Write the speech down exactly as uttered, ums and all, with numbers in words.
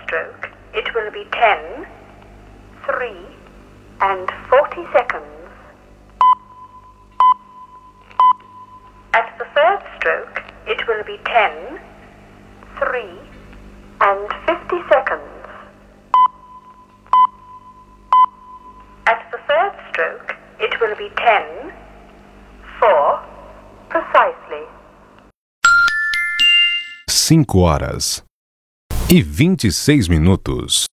stroke, it will be ten, three, and forty seconds. At the third stroke, it will be ten, three, and fifty seconds. At the third stroke, it will be ten, four, precisely. Cinco horas e vinte e seis minutos.